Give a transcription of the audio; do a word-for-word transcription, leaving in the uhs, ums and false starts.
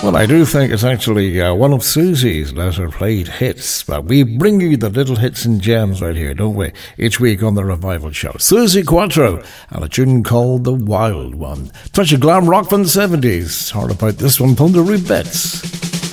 Well, I do think it's actually uh, one of Susie's lesser played hits, but we bring you the little hits and gems right here, don't we? Each week on the Revival Show. Suzi Quatro and a tune called The Wild One. Touch of glam rock from the seventies. Heard about this one from the Rubettes.